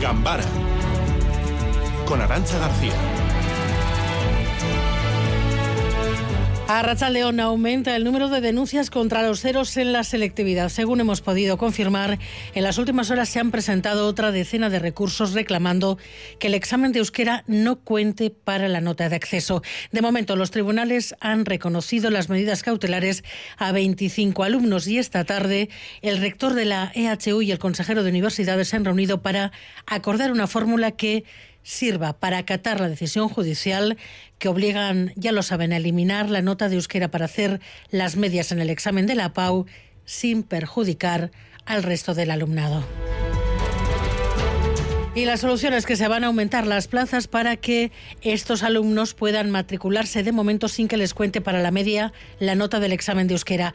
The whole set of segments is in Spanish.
Gambara con Arantxa García. A Arratsaldeon aumenta el número de denuncias contra los ceros en la selectividad. Según hemos podido confirmar, en las últimas horas se han presentado otra decena de recursos reclamando que el examen de euskera no cuente para la nota de acceso. De momento, los tribunales han reconocido las medidas cautelares a 25 alumnos y esta tarde el rector de la EHU y el consejero de universidades se han reunido para acordar una fórmula que sirva para acatar la decisión judicial que obligan, ya lo saben, a eliminar la nota de euskera para hacer las medias en el examen de la PAU sin perjudicar al resto del alumnado. Y la solución es que se van a aumentar las plazas para que estos alumnos puedan matricularse de momento sin que les cuente para la media la nota del examen de euskera.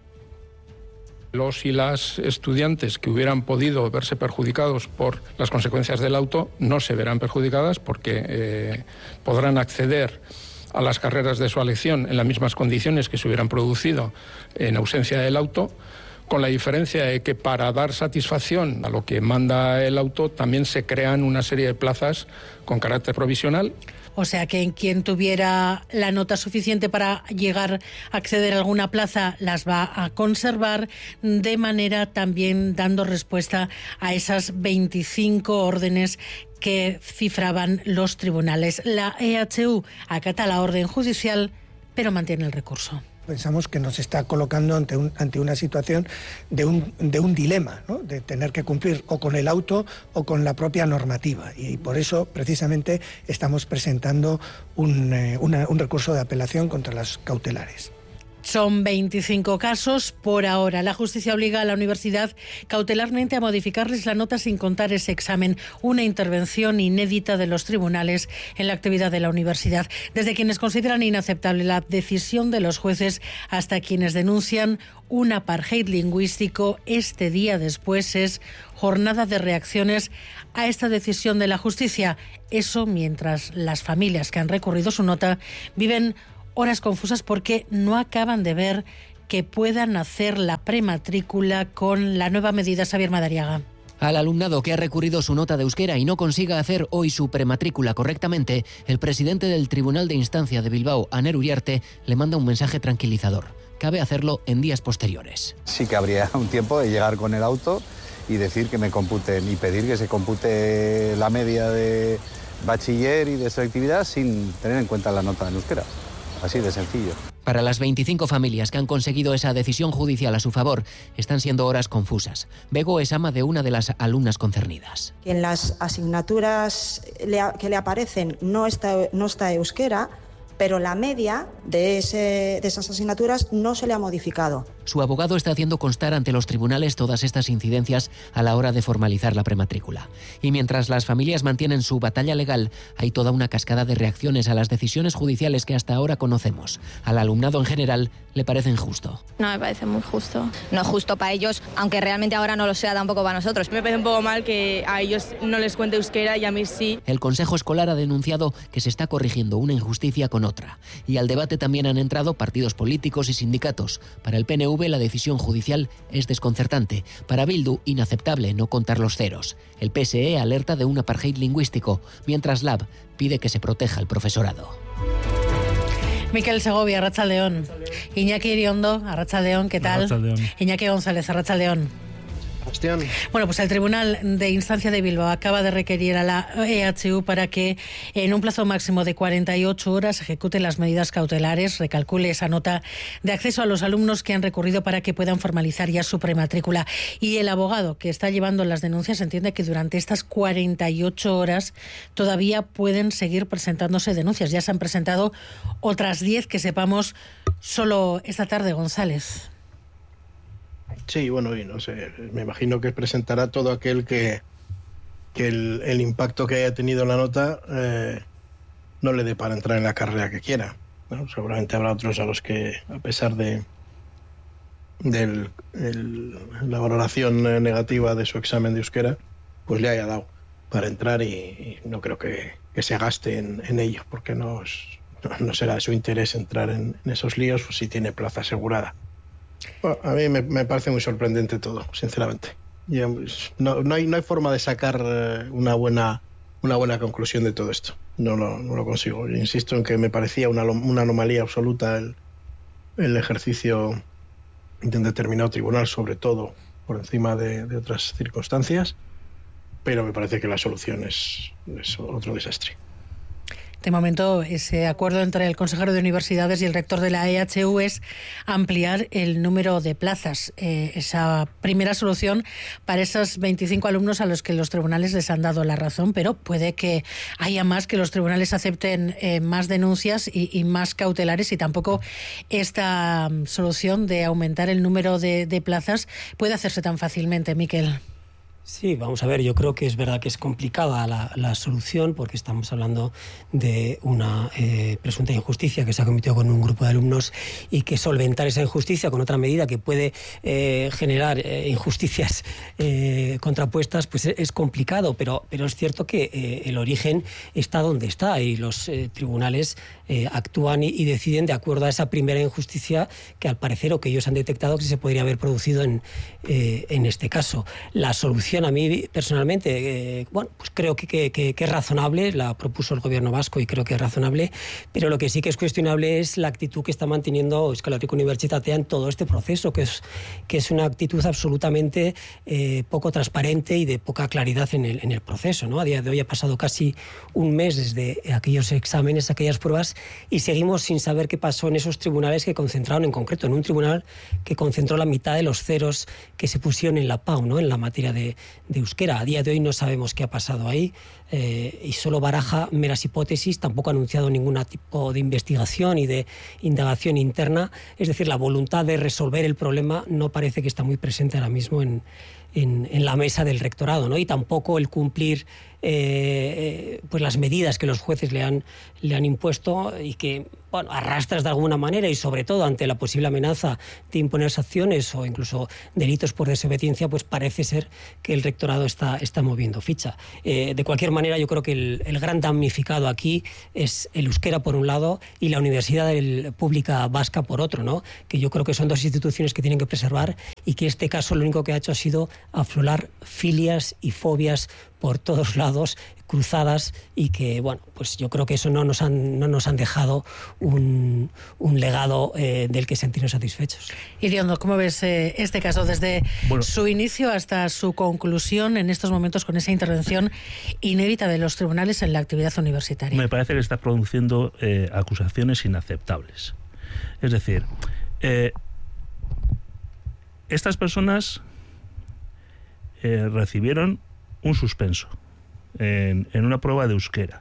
Los y las estudiantes que hubieran podido verse perjudicados por las consecuencias del auto no se verán perjudicadas porque podrán acceder a las carreras de su elección en las mismas condiciones que se hubieran producido en ausencia del auto, con la diferencia de que para dar satisfacción a lo que manda el auto también se crean una serie de plazas con carácter provisional. O sea que quien tuviera la nota suficiente para llegar a acceder a alguna plaza las va a conservar, de manera también dando respuesta a esas 25 órdenes que cifraban los tribunales. La EHU acata la orden judicial, pero mantiene el recurso. Pensamos que nos está colocando ante una situación de un dilema, ¿no? De tener que cumplir o con el auto o con la propia normativa. Y por eso, precisamente, estamos presentando un recurso de apelación contra las cautelares. Son 25 casos por ahora. La justicia obliga a la universidad cautelarmente a modificarles la nota sin contar ese examen. Una intervención inédita de los tribunales en la actividad de la universidad. Desde quienes consideran inaceptable la decisión de los jueces hasta quienes denuncian un apartheid lingüístico. Este día después es jornada de reacciones a esta decisión de la justicia. Eso mientras las familias que han recurrido su nota viven horas confusas porque no acaban de ver que puedan hacer la prematrícula con la nueva medida. Xavier Madariaga. Al alumnado que ha recurrido su nota de euskera y no consiga hacer hoy su prematrícula correctamente, el presidente del Tribunal de Instancia de Bilbao, Aner Uriarte, le manda un mensaje tranquilizador. Cabe hacerlo en días posteriores. Sí que habría un tiempo de llegar con el auto y decir que me computen y pedir que se compute la media de bachiller y de selectividad sin tener en cuenta la nota en euskera. Así de sencillo. Para las 25 familias que han conseguido esa decisión judicial a su favor, están siendo horas confusas. Bego es ama de una de las alumnas concernidas. En las asignaturas que le aparecen no está euskera, pero la media de esas asignaturas no se le ha modificado. Su abogado está haciendo constar ante los tribunales todas estas incidencias a la hora de formalizar la prematrícula. Y mientras las familias mantienen su batalla legal, hay toda una cascada de reacciones a las decisiones judiciales que hasta ahora conocemos. Al alumnado en general le parece injusto. No me parece muy justo. No es justo para ellos, aunque realmente ahora no lo sea tampoco para nosotros. Me parece un poco mal que a ellos no les cuente euskera y a mí sí. El Consejo Escolar ha denunciado que se está corrigiendo una injusticia con otra. Y al debate también han entrado partidos políticos y sindicatos. Para el PNV la decisión judicial es desconcertante. Para Bildu, inaceptable no contar los ceros. El PSE alerta de un apartheid lingüístico, mientras LAB pide que se proteja al profesorado. Miquel Segovia, Arratsaldeon. Iñaki Iriondo, Arratsaldeon, ¿qué tal? Arratsaldeon. Iñaki González, Arratsaldeon. Bueno, pues el Tribunal de Instancia de Bilbao acaba de requerir a la EHU para que en un plazo máximo de 48 horas ejecute las medidas cautelares, recalcule esa nota de acceso a los alumnos que han recurrido para que puedan formalizar ya su prematrícula. Y el abogado que está llevando las denuncias entiende que durante estas 48 horas todavía pueden seguir presentándose denuncias. Ya se han presentado otras 10 que sepamos solo esta tarde, González. Sí, bueno, y no sé, me imagino que presentará todo aquel que el impacto que haya tenido la nota no le dé para entrar en la carrera que quiera, ¿no? Seguramente habrá otros a los que, a pesar de la valoración negativa de su examen de euskera, pues le haya dado para entrar y no creo que se gaste en ello, porque no será de su interés entrar en esos líos pues, si tiene plaza asegurada. Bueno, a mí me parece muy sorprendente todo, sinceramente. No hay forma de sacar una buena conclusión de todo esto. No lo consigo. Yo insisto en que me parecía una anomalía absoluta el ejercicio de un determinado tribunal, sobre todo por encima de otras circunstancias, pero me parece que la solución es otro desastre. De momento, ese acuerdo entre el consejero de universidades y el rector de la EHU es ampliar el número de plazas. Esa primera solución para esos 25 alumnos a los que los tribunales les han dado la razón, pero puede que haya más, que los tribunales acepten más denuncias y más cautelares, y tampoco esta solución de aumentar el número de plazas puede hacerse tan fácilmente, Miquel. Sí, vamos a ver, yo creo que es verdad que es complicada la solución, porque estamos hablando de una presunta injusticia que se ha cometido con un grupo de alumnos, y que solventar esa injusticia con otra medida que puede generar injusticias contrapuestas, pues es complicado, pero es cierto que el origen está donde está, y los tribunales actúan y deciden de acuerdo a esa primera injusticia que al parecer, o que ellos han detectado que se podría haber producido en este caso. La solución, a mí personalmente, pues creo que es razonable, la propuso el gobierno vasco y creo que es razonable, pero lo que sí que es cuestionable es la actitud que está manteniendo Euskal Herriko Unibertsitatea en todo este proceso, que es una actitud absolutamente poco transparente y de poca claridad en el proceso, ¿no? A día de hoy ha pasado casi un mes desde aquellos exámenes, aquellas pruebas, y seguimos sin saber qué pasó en esos tribunales que concentraron, en concreto en un tribunal que concentró la mitad de los ceros que se pusieron en la PAU, ¿no? En la materia de euskera. A día de hoy no sabemos qué ha pasado ahí, y solo baraja meras hipótesis, tampoco ha anunciado ningún tipo de investigación y de indagación interna. Es decir, la voluntad de resolver el problema no parece que está muy presente ahora mismo en la mesa del rectorado, ¿no? Y tampoco el cumplir pues las medidas que los jueces le han impuesto, y que, bueno, arrastras de alguna manera, y sobre todo ante la posible amenaza de imponer sanciones o incluso delitos por desobediencia, pues parece ser que el rectorado está moviendo ficha. De cualquier manera, yo creo que el gran damnificado aquí es el euskera por un lado y la Universidad Pública Vasca por otro, ¿no? Que yo creo que son dos instituciones que tienen que preservar, y que este caso lo único que ha hecho ha sido aflorar filias y fobias por todos lados, cruzadas, y que, bueno, pues yo creo que eso no nos han dejado un legado del que sentirnos satisfechos. Iriondo, ¿cómo ves este caso desde su inicio hasta su conclusión en estos momentos, con esa intervención inédita de los tribunales en la actividad universitaria? Me parece que está produciendo acusaciones inaceptables. Es decir, estas personas recibieron un suspenso en una prueba de euskera.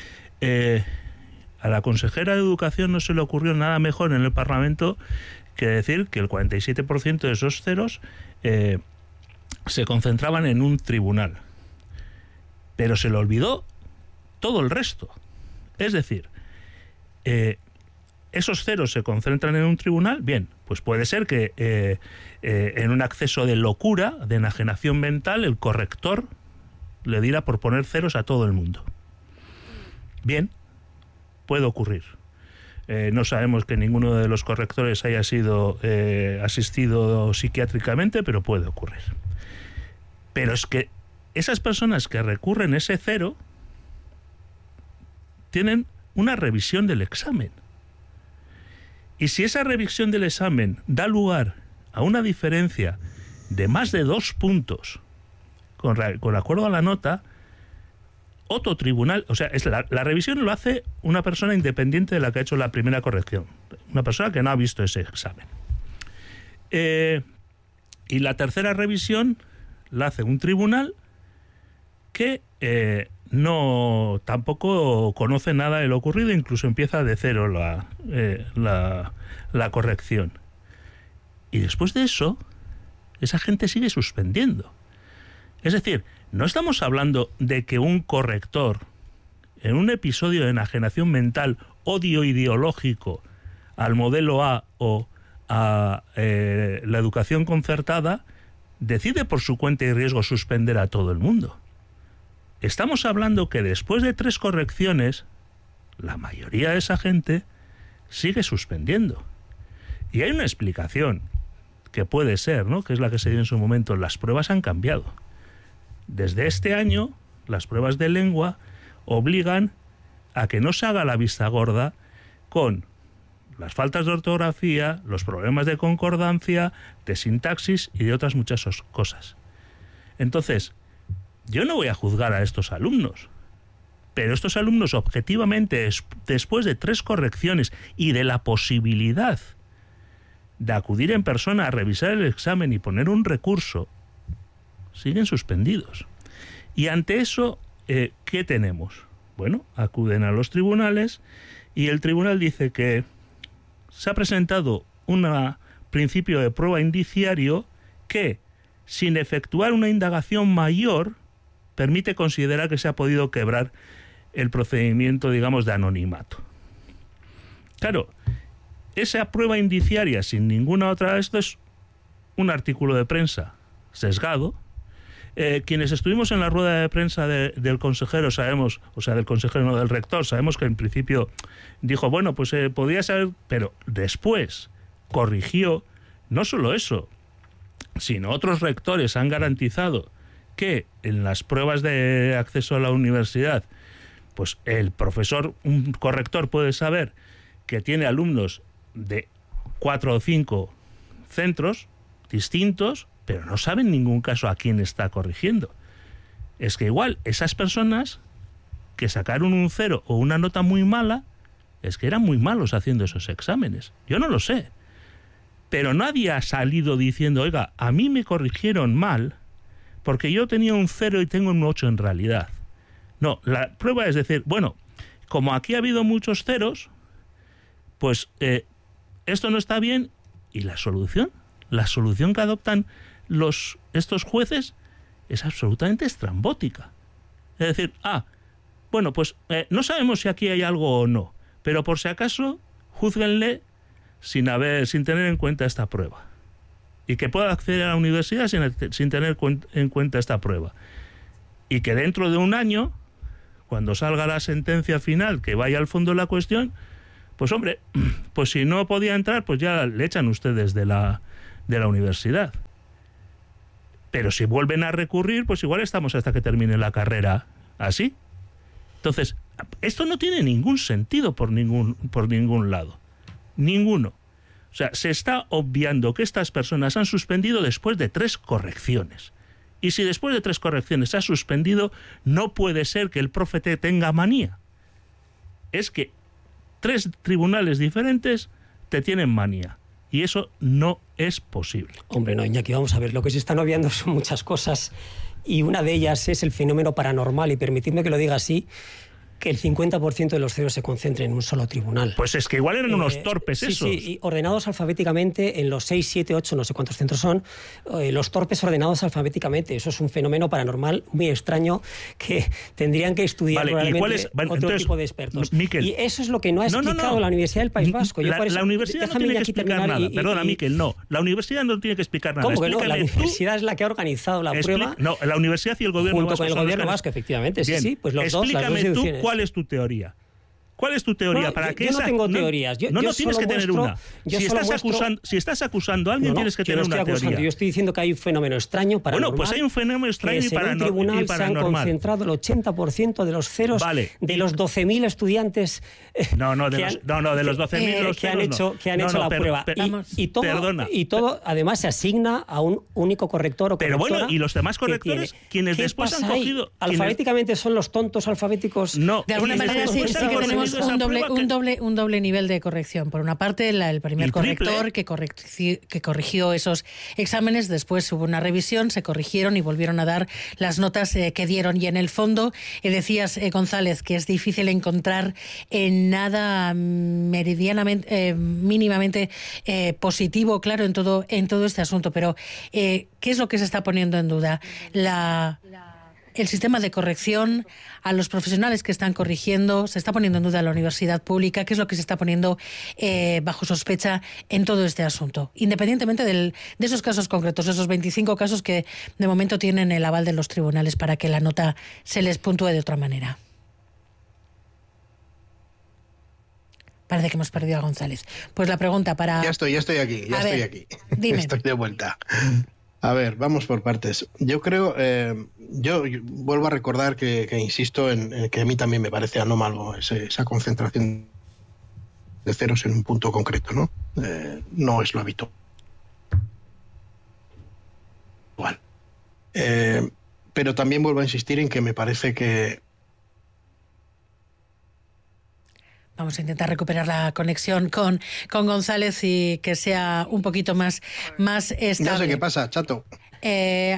A la consejera de Educación no se le ocurrió nada mejor en el Parlamento que decir que el 47% de esos ceros se concentraban en un tribunal. Pero se le olvidó todo el resto. Es decir, esos ceros se concentran en un tribunal, bien, pues puede ser que en un acceso de locura, de enajenación mental, el corrector le diera por poner ceros a todo el mundo. Bien, puede ocurrir. No sabemos que ninguno de los correctores haya sido asistido psiquiátricamente, pero puede ocurrir. Pero es que esas personas que recurren ese cero tienen una revisión del examen. Y si esa revisión del examen da lugar a una diferencia de más de 2 puntos con acuerdo a la nota, otro tribunal, o sea, la revisión lo hace una persona independiente de la que ha hecho la primera corrección, una persona que no ha visto ese examen. Y la tercera revisión la hace un tribunal que no tampoco conoce nada de lo ocurrido, incluso empieza de cero la corrección. Y después de eso, esa gente sigue suspendiendo. Es decir, no estamos hablando de que un corrector, en un episodio de enajenación mental, odio ideológico al modelo A o a la educación concertada, decide por su cuenta y riesgo suspender a todo el mundo. Estamos hablando que después de 3 correcciones, la mayoría de esa gente sigue suspendiendo. Y hay una explicación que puede ser, ¿no?, que es la que se dio en su momento, las pruebas han cambiado. Desde este año, las pruebas de lengua obligan a que no se haga la vista gorda con las faltas de ortografía, los problemas de concordancia, de sintaxis y de otras muchas cosas. Entonces, yo no voy a juzgar a estos alumnos, pero estos alumnos objetivamente, después de 3 correcciones y de la posibilidad de acudir en persona a revisar el examen y poner un recurso, siguen suspendidos. Y ante eso, ¿qué tenemos? Bueno, acuden a los tribunales y el tribunal dice que se ha presentado un principio de prueba indiciario que, sin efectuar una indagación mayor, permite considerar que se ha podido quebrar el procedimiento, digamos, de anonimato. Claro, esa prueba indiciaria sin ninguna otra, esto es un artículo de prensa sesgado. Quienes estuvimos en la rueda de prensa del consejero sabemos, o sea, del consejero, no del rector, sabemos que en principio dijo, bueno, pues podía ser, pero después corrigió. No solo eso, sino otros rectores han garantizado que en las pruebas de acceso a la universidad, pues el profesor, un corrector puede saber que tiene alumnos de 4 o 5 centros distintos, pero no sabe en ningún caso a quién está corrigiendo. Es que igual esas personas que sacaron un 0 o una nota muy mala, es que eran muy malos haciendo esos exámenes. Yo no lo sé. Pero nadie ha salido diciendo, oiga, a mí me corrigieron mal porque yo tenía un 0 y tengo un 8 en realidad. No, la prueba es decir, bueno, como aquí ha habido muchos ceros, pues esto no está bien. ¿Y la solución? La solución que adoptan estos jueces es absolutamente estrambótica. Es decir, bueno, pues no sabemos si aquí hay algo o no, pero por si acaso, júzguenle sin tener en cuenta esta prueba. Y que pueda acceder a la universidad sin tener en cuenta esta prueba. Y que dentro de un año, cuando salga la sentencia final, que vaya al fondo de la cuestión, pues hombre, pues si no podía entrar, pues ya le echan ustedes de la universidad. Pero si vuelven a recurrir, pues igual estamos hasta que termine la carrera así. Entonces, esto no tiene ningún sentido por ningún lado. Ninguno. O sea, se está obviando que estas personas han suspendido después de 3 correcciones. Y si después de 3 correcciones se ha suspendido, no puede ser que el profe tenga manía. Es que 3 tribunales diferentes te tienen manía. Y eso no es posible. Hombre, no, Iñaki, vamos a ver, lo que se están obviando son muchas cosas y una de ellas es el fenómeno paranormal, y permitidme que lo diga así, que el 50% de los ceros se concentren en un solo tribunal. Pues es que igual eran unos torpes esos. Sí, y ordenados alfabéticamente en los 6, 7, 8, no sé cuántos centros son, los torpes ordenados alfabéticamente. Eso es un fenómeno paranormal muy extraño que tendrían que estudiar probablemente otro tipo de expertos. Miquel, y eso es lo que no ha explicado la Universidad del País Vasco. La universidad no tiene que explicar nada. Perdona, Miquel, no. La universidad no tiene que explicar nada. ¿Cómo que no? La universidad es la que ha organizado la prueba. No, la universidad y el gobierno vasco. Junto con el gobierno vasco, efectivamente. Bien, sí, pues los dos, las dos instituciones. ¿Cuál es tu teoría? ¿Cuál es tu teoría? Bueno, yo no tengo teorías. No tienes que tener una. Si estás acusando a alguien, tienes que tener una teoría. Yo estoy diciendo que hay un fenómeno extraño paranormal. Bueno, pues hay un fenómeno extraño y paranormal. En el tribunal se han concentrado el 80% de los ceros de los 12.000 estudiantes. No, de los 12.000 los ceros que han hecho la prueba. Y todo, además, se asigna a un único corrector o correctora. Pero bueno, y los demás correctores, quienes después han cogido... ¿Alfabéticamente son los tontos alfabéticos? No. De alguna manera sí que tenemos un doble nivel de corrección. Por una parte, el primer corrector que corrigió esos exámenes, después hubo una revisión, se corrigieron y volvieron a dar las notas que dieron. Y en el fondo, decías, González, que es difícil encontrar nada mínimamente positivo, claro, en todo este asunto. Pero, ¿qué es lo que se está poniendo en duda? El sistema de corrección, a los profesionales que están corrigiendo, se está poniendo en duda la universidad pública, qué es lo que se está poniendo bajo sospecha en todo este asunto, independientemente de esos casos concretos, esos 25 casos que de momento tienen el aval de los tribunales para que la nota se les puntúe de otra manera. Parece que hemos perdido a González. Pues la pregunta para... Ya estoy aquí. Dime. Estoy de vuelta. A ver, vamos por partes. Yo creo, yo vuelvo a recordar que insisto en que a mí también me parece anómalo esa concentración de ceros en un punto concreto, ¿no? No es lo habitual. Pero también vuelvo a insistir en que me parece que... Vamos a intentar recuperar la conexión con González y que sea un poquito más estable. No sé qué pasa, chato. De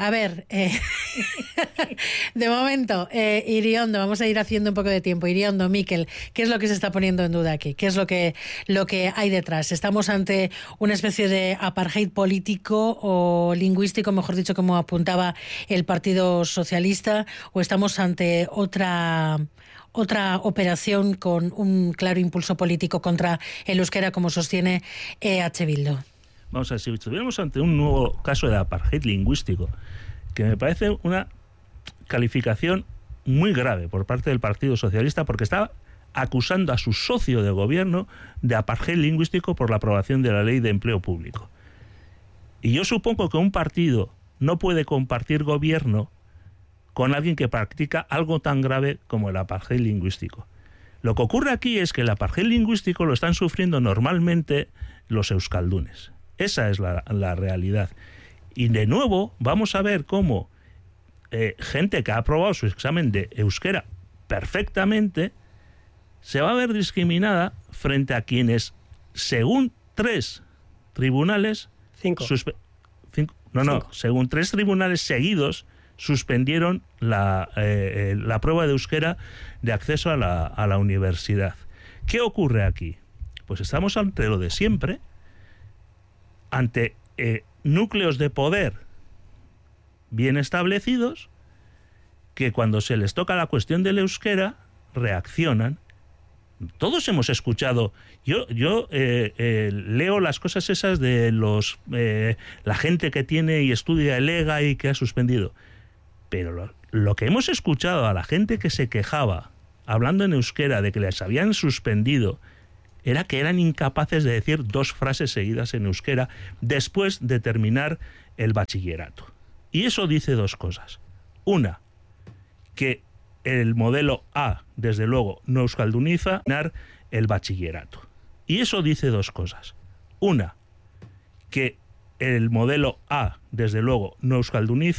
momento, Iriondo, vamos a ir haciendo un poco de tiempo. Iriondo, Miquel, ¿qué es lo que se está poniendo en duda aquí? ¿Qué es lo que hay detrás? ¿Estamos ante una especie de apartheid político o lingüístico, mejor dicho, como apuntaba el Partido Socialista, o estamos ante otra operación con un claro impulso político contra el euskera, como sostiene EH Bildu? Vamos a ver, si estuviéramos ante un nuevo caso de apartheid lingüístico, que me parece una calificación muy grave por parte del Partido Socialista, porque está acusando a su socio de gobierno de apartheid lingüístico por la aprobación de la Ley de Empleo Público. Y yo supongo que un partido no puede compartir gobierno con alguien que practica algo tan grave como el apartheid lingüístico. Lo que ocurre aquí es que el apartheid lingüístico lo están sufriendo normalmente los euskaldunes. Esa es la realidad. Y de nuevo vamos a ver cómo gente que ha aprobado su examen de euskera perfectamente se va a ver discriminada frente a quienes, según 3 tribunales... según 3 tribunales seguidos, suspendieron la prueba de euskera de acceso a la universidad. ¿Qué ocurre aquí? Pues estamos ante lo de siempre, ante núcleos de poder bien establecidos que cuando se les toca la cuestión del euskera reaccionan. Todos hemos escuchado, yo leo las cosas esas de la gente que tiene y estudia el EGA y que ha suspendido. Pero lo que hemos escuchado a la gente que se quejaba, hablando en euskera, de que les habían suspendido, era que eran incapaces de decir 2 frases seguidas en euskera después de terminar el bachillerato. Y eso dice 2 cosas. Una, que el modelo A, desde luego, no euskalduniza el bachillerato. Y eso dice 2 cosas. Una, que el modelo A, desde luego, no euskalduniza